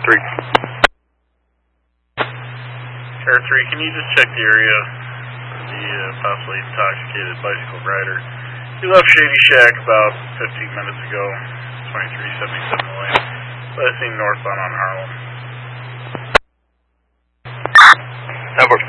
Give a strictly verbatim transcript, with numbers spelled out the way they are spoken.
three. Air three, can you just check the area for the uh, possibly intoxicated bicycle rider? He left Shady Shack about fifteen minutes ago, twenty-three seventy-seven William. Last seen northbound on Harlem. Number